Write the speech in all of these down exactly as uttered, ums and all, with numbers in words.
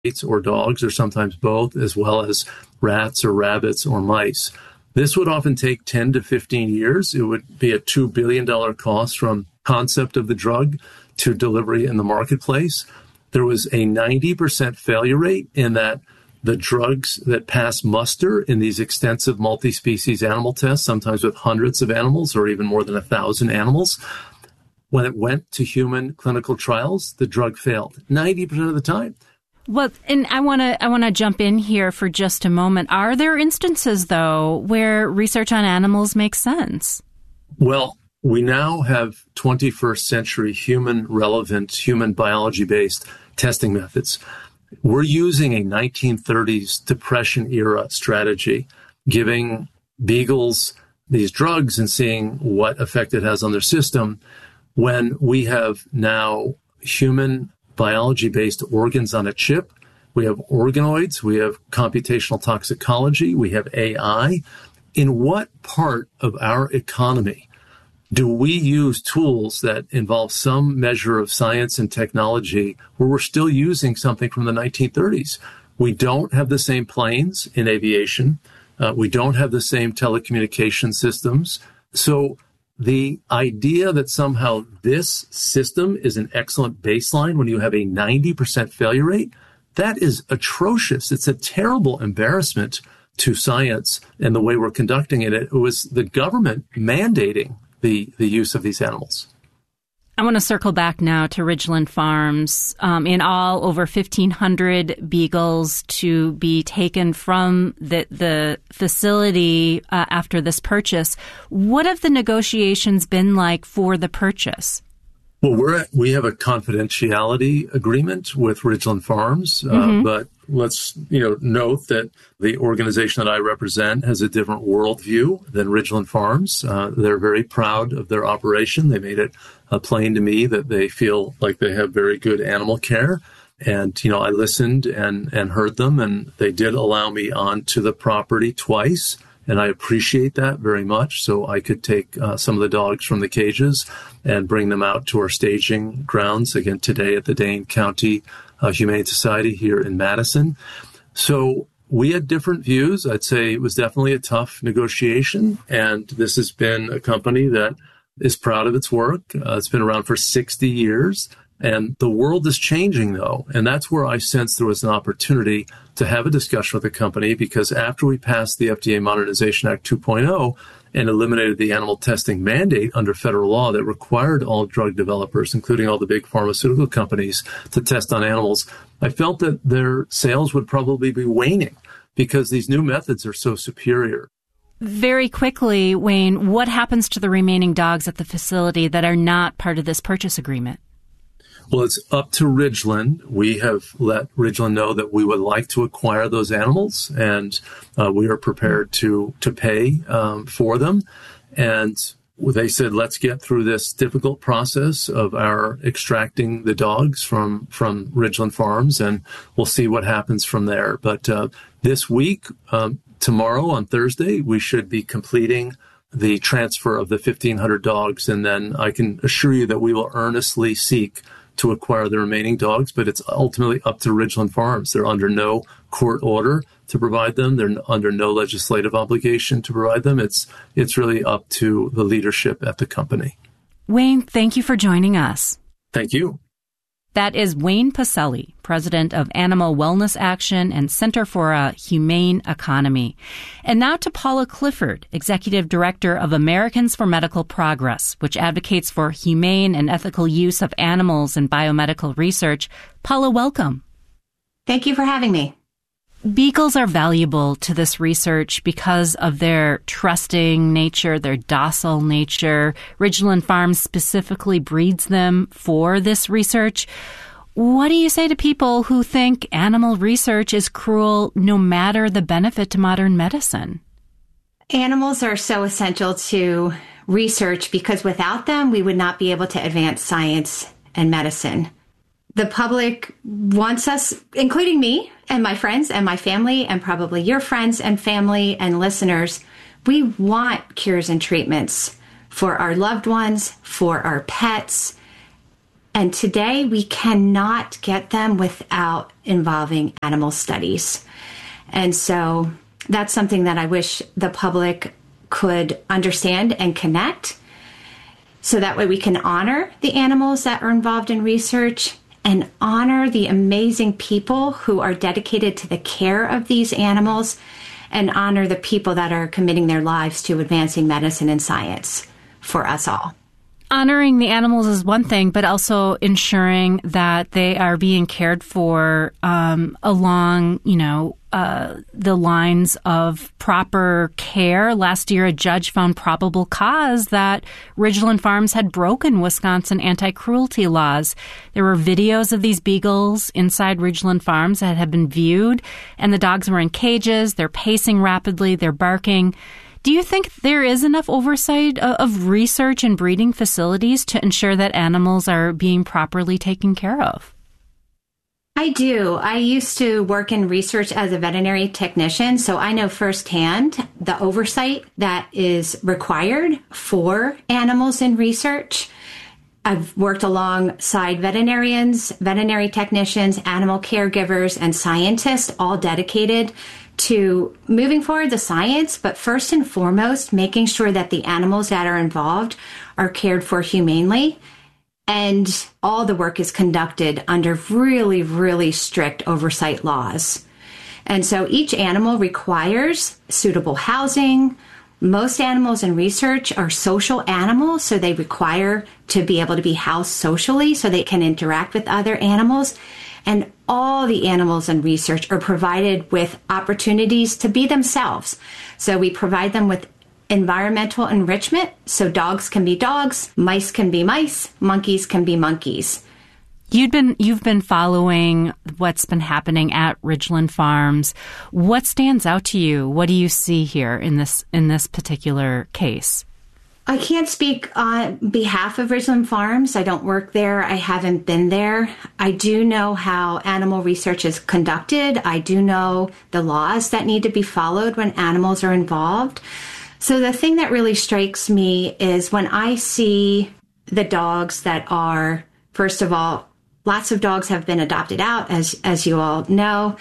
or dogs, or sometimes both, as well as rats or rabbits or mice. This would often take ten to fifteen years. It would be a two billion dollars cost from concept of the drug to delivery in the marketplace. There was a ninety percent failure rate in that the drugs that pass muster in these extensive multi-species animal tests, sometimes with hundreds of animals or even more than a thousand animals, when it went to human clinical trials, the drug failed ninety percent of the time. Well, and I want to I want to jump in here for just a moment. Are there instances, though, where research on animals makes sense? Well, we now have twenty-first century human relevant, human biology-based testing methods. We're using a nineteen thirties Depression era strategy, giving beagles these drugs and seeing what effect it has on their system, when we have now human biology-based organs on a chip. We have organoids, we have computational toxicology, we have A I. In what part of our economy do we use tools that involve some measure of science and technology where we're still using something from the nineteen thirties? We don't have the same planes in aviation. Uh, we don't have the same telecommunication systems. So the idea that somehow this system is an excellent baseline when you have a ninety percent failure rate, that is atrocious. It's a terrible embarrassment to science and the way we're conducting it. It was the government mandating the, the use of these animals. I want to circle back now to Ridgeland Farms. Um, in all, over fifteen hundred beagles to be taken from the, the facility uh, after this purchase. What have the negotiations been like for the purchase? Well, we're at, we have a confidentiality agreement with Ridgeland Farms, uh, mm-hmm. but let's you know note that the organization that I represent has a different worldview than Ridgeland Farms. Uh, they're very proud of their operation. They made it uh, plain to me that they feel like they have very good animal care. And, you know, I listened and, and heard them, and they did allow me onto the property twice. And I appreciate that very much. So I could take uh, some of the dogs from the cages and bring them out to our staging grounds again today at the Dane County uh, Humane Society here in Madison. So we had different views. I'd say it was definitely a tough negotiation. And this has been a company that is proud of its work. Uh, it's been around for sixty years. And the world is changing, though. And that's where I sensed there was an opportunity to have a discussion with the company, because after we passed the F D A Modernization Act two point oh and eliminated the animal testing mandate under federal law that required all drug developers, including all the big pharmaceutical companies, to test on animals, I felt that their sales would probably be waning because these new methods are so superior. Very quickly, Wayne, what happens to the remaining dogs at the facility that are not part of this purchase agreement? Well, it's up to Ridgeland. We have let Ridgeland know that we would like to acquire those animals, and uh, we are prepared to to pay um, for them. And they said, let's get through this difficult process of our extracting the dogs from, from Ridgeland Farms, and we'll see what happens from there. But uh, this week, um, tomorrow on Thursday, we should be completing the transfer of the fifteen hundred dogs, and then I can assure you that we will earnestly seek to acquire the remaining dogs, but it's ultimately up to Ridgeland Farms. They're under no court order to provide them. They're under no legislative obligation to provide them. It's it's really up to the leadership at the company. Wayne, thank you for joining us. Thank you. That is Wayne Pacelle, president of Animal Wellness Action and Center for a Humane Economy. And now to Paula Clifford, executive director of Americans for Medical Progress, which advocates for humane and ethical use of animals in biomedical research. Paula, welcome. Thank you for having me. Beagles are valuable to this research because of their trusting nature, their docile nature. Ridgeland Farms specifically breeds them for this research. What do you say to people who think animal research is cruel no matter the benefit to modern medicine? Animals are so essential to research because without them, we would not be able to advance science and medicine. The public wants us, including me and my friends and my family, and probably your friends and family and listeners, we want cures and treatments for our loved ones, for our pets. And today we cannot get them without involving animal studies. And so that's something that I wish the public could understand and connect. So that way we can honor the animals that are involved in research and honor the amazing people who are dedicated to the care of these animals and honor the people that are committing their lives to advancing medicine and science for us all. Honoring the animals is one thing, but also ensuring that they are being cared for um, along, you know, uh, the lines of proper care. Last year, a judge found probable cause that Ridgeland Farms had broken Wisconsin anti-cruelty laws. There were videos of these beagles inside Ridgeland Farms that had been viewed, and the dogs were in cages. They're pacing rapidly. They're barking. Do you think there is enough oversight of research and breeding facilities to ensure that animals are being properly taken care of? I do. I used to work in research as a veterinary technician, so I know firsthand the oversight that is required for animals in research. I've worked alongside veterinarians, veterinary technicians, animal caregivers, and scientists, all dedicated to moving forward the science, but first and foremost, making sure that the animals that are involved are cared for humanely. And all the work is conducted under really, really strict oversight laws. And so each animal requires suitable housing. Most animals in research are social animals, so they require to be able to be housed socially so they can interact with other animals. And all the animals in research are provided with opportunities to be themselves. So we provide them with environmental enrichment, so dogs can be dogs, mice can be mice, monkeys can be monkeys. You've been you've been following what's been happening at Ridgeland Farms. What stands out to you? What do you see here in this in this particular case? I can't speak on behalf of Ridgeland Farms. I don't work there. I haven't been there. I do know how animal research is conducted. I do know the laws that need to be followed when animals are involved. So the thing that really strikes me is when I see the dogs that are, first of all, lots of dogs have been adopted out, as as you all know.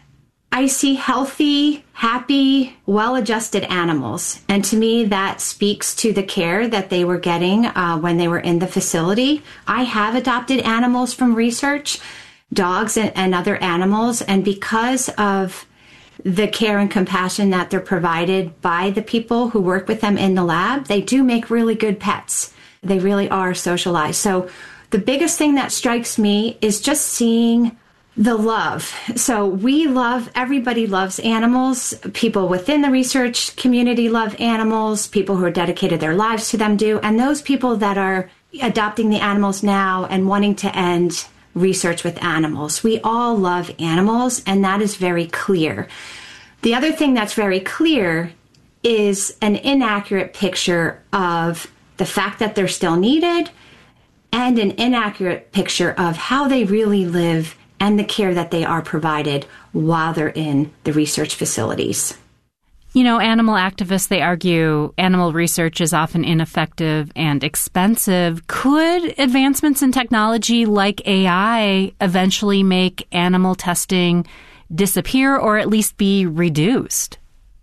I see healthy, happy, well-adjusted animals. And to me, that speaks to the care that they were getting uh, when they were in the facility. I have adopted animals from research, dogs and, and other animals. And because of the care and compassion that they're provided by the people who work with them in the lab, they do make really good pets. They really are socialized. So the biggest thing that strikes me is just seeing the love. So we love, everybody loves animals. People within the research community love animals. People who are dedicated their lives to them do. And those people that are adopting the animals now and wanting to end research with animals. We all love animals, and that is very clear. The other thing that's very clear is an inaccurate picture of the fact that they're still needed and an inaccurate picture of how they really live and the care that they are provided while they're in the research facilities. You know, animal activists, they argue animal research is often ineffective and expensive. Could advancements in technology like A I eventually make animal testing disappear or at least be reduced?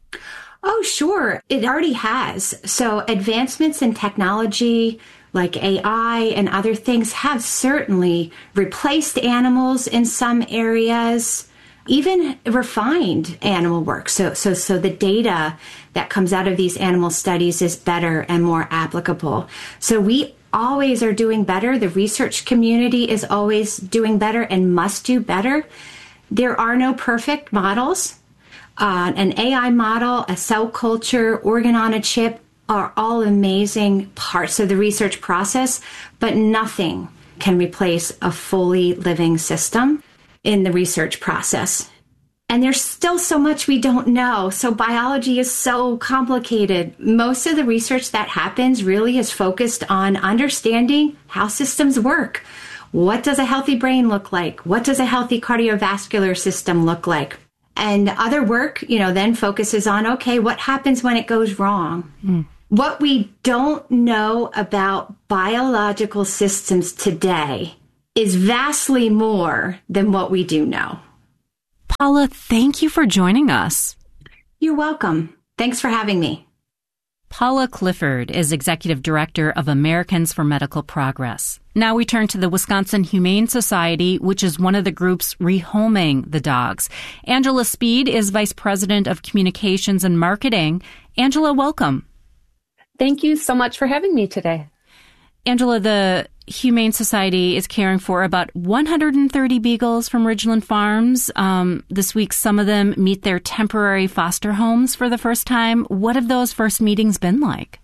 Oh, sure. It already has. So advancements in technology like A I and other things have certainly replaced animals in some areas, even refined animal work. So, so, so the data that comes out of these animal studies is better and more applicable. So we always are doing better. The research community is always doing better and must do better. There are no perfect models. Uh, an A I model, a cell culture, organ on a chip are all amazing parts of the research process, but nothing can replace a fully living system in the research process. And there's still so much we don't know. So biology is so complicated. Most of the research that happens really is focused on understanding how systems work. What does a healthy brain look like? What does a healthy cardiovascular system look like? And other work, you know, then focuses on, okay, what happens when it goes wrong? Mm. What we don't know about biological systems today is vastly more than what we do know. Paula, thank you for joining us. You're welcome. Thanks for having me. Paula Clifford is Executive Director of Americans for Medical Progress. Now we turn to the Wisconsin Humane Society, which is one of the groups rehoming the dogs. Angela Speed is Vice President of Communications and Marketing. Angela, welcome. Thank you so much for having me today. Angela, the Humane Society is caring for about one hundred thirty beagles from Ridgeland Farms. Um, this week, some of them meet their temporary foster homes for the first time. What have those first meetings been like?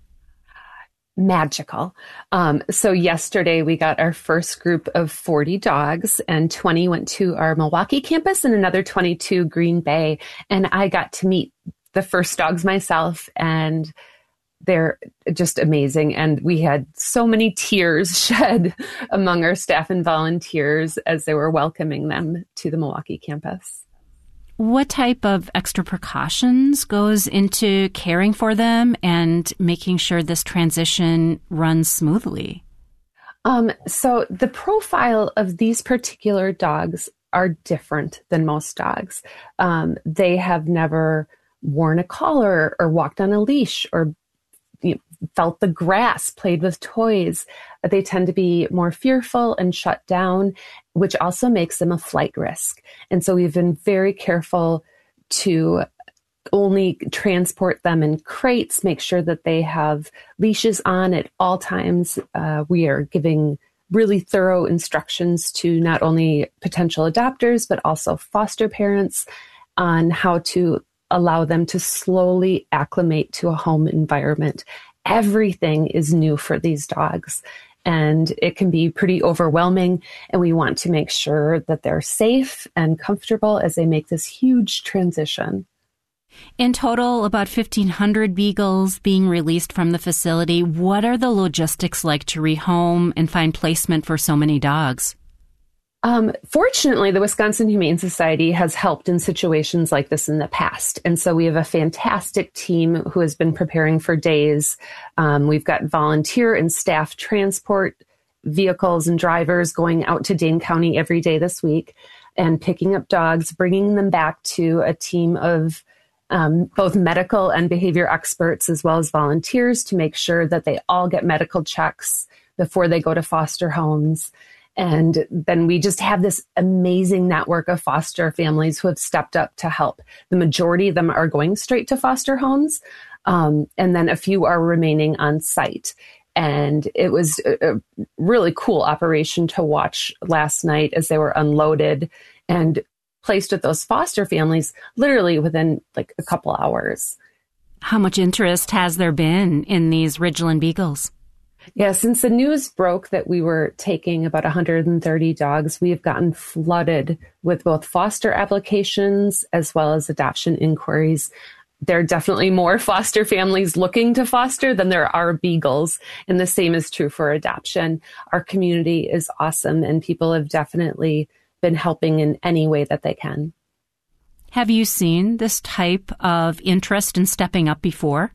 Magical. Um, so yesterday we got our first group of forty dogs, and twenty went to our Milwaukee campus and another twenty to Green Bay. And I got to meet the first dogs myself, and they're just amazing. And we had so many tears shed among our staff and volunteers as they were welcoming them to the Milwaukee campus. What type of extra precautions goes into caring for them and making sure this transition runs smoothly? Um, so the profile of these particular dogs are different than most dogs. Um, they have never worn a collar or walked on a leash or you know, felt the grass, played with toys. They tend to be more fearful and shut down, which also makes them a flight risk. And so we've been very careful to only transport them in crates, make sure that they have leashes on at all times. Uh, we are giving really thorough instructions to not only potential adopters, but also foster parents on how to allow them to slowly acclimate to a home environment. Everything is new for these dogs, and it can be pretty overwhelming. And we want to make sure that they're safe and comfortable as they make this huge transition. In total, about fifteen hundred beagles being released from the facility. What are the logistics like to rehome and find placement for so many dogs? Um, fortunately, the Wisconsin Humane Society has helped in situations like this in the past. And so we have a fantastic team who has been preparing for days. Um, we've got volunteer and staff transport vehicles and drivers going out to Dane County every day this week and picking up dogs, bringing them back to a team of um, both medical and behavior experts as well as volunteers to make sure that they all get medical checks before they go to foster homes. And then we just have this amazing network of foster families who have stepped up to help. The majority of them are going straight to foster homes, um, and then a few are remaining on site. And it was a, a really cool operation to watch last night as they were unloaded and placed with those foster families literally within like a couple hours. How much interest has there been in these Ridgeland Beagles? Yeah, since the news broke that we were taking about one hundred thirty dogs, we have gotten flooded with both foster applications as well as adoption inquiries. There are definitely more foster families looking to foster than there are beagles, and the same is true for adoption. Our community is awesome, and people have definitely been helping in any way that they can. Have you seen this type of interest in stepping up before?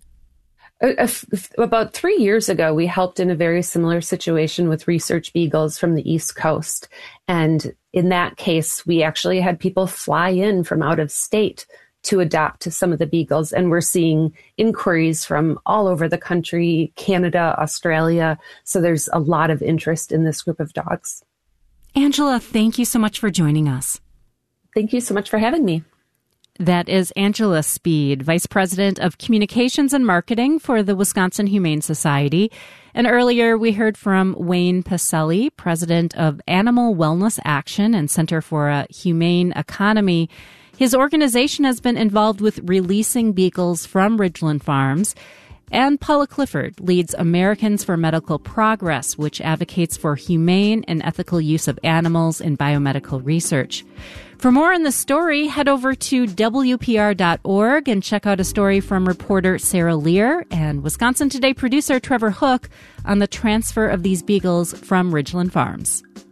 About three years ago, we helped in a very similar situation with research beagles from the East Coast. And in that case, we actually had people fly in from out of state to adopt some of the beagles. And we're seeing inquiries from all over the country, Canada, Australia. So there's a lot of interest in this group of dogs. Angela, thank you so much for joining us. Thank you so much for having me. That is Angela Speed, Vice President of Communications and Marketing for the Wisconsin Humane Society. And earlier we heard from Wayne Pacelli, President of Animal Wellness Action and Center for a Humane Economy. His organization has been involved with releasing beagles from Ridgeland Farms. And Paula Clifford leads Americans for Medical Progress, which advocates for humane and ethical use of animals in biomedical research. For more on this story, head over to W P R dot org and check out a story from reporter Sarah Lear and Wisconsin Today producer Trevor Hook on the transfer of these beagles from Ridgeland Farms.